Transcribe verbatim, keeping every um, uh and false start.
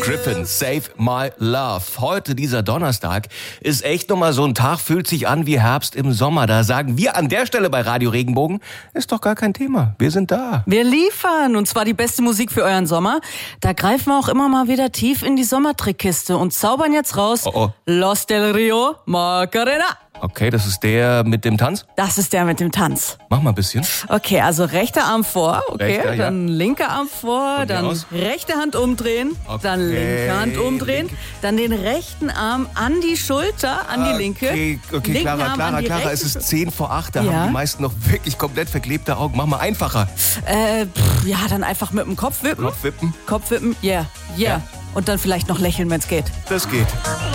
Griffin, Save My Love. Heute, dieser Donnerstag, ist echt nochmal so ein Tag, fühlt sich an wie Herbst im Sommer. Da sagen wir an der Stelle bei Radio Regenbogen, ist doch gar kein Thema. Wir sind da. Wir liefern, und zwar die beste Musik für euren Sommer. Da greifen wir auch immer mal wieder tief in die Sommertrickkiste und zaubern jetzt raus Oh, oh. Los del Rio Macarena. Okay, das ist der mit dem Tanz? Das ist der mit dem Tanz. Mach mal ein bisschen. Okay, also rechter Arm vor, okay, Rechter, ja. dann linker Arm vor, Von mir dann aus. rechte Hand umdrehen, Okay. dann linke Hand umdrehen, Linke. dann den rechten Arm an die Schulter, an die linke. Okay, okay, linken Clara, Arm Clara, an die Clara, rechte es ist Schulter. zehn vor acht, da Ja? haben die meisten noch wirklich komplett verklebte Augen. Mach mal einfacher. Äh, pff, ja, dann einfach mit dem Kopf wippen. Kopf wippen, Kopf wippen, yeah, yeah. Ja. Und dann vielleicht noch lächeln, wenn's geht. das geht.